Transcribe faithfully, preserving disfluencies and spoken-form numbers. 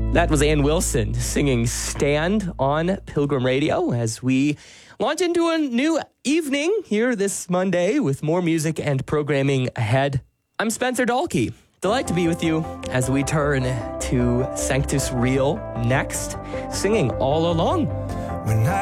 That was Ann Wilson singing Stand on Pilgrim Radio as we launch into a new evening here this Monday with more music and programming ahead. I'm Spencer Dahlke. Delight to be with you as we turn to Sanctus Real next, singing All Along. When I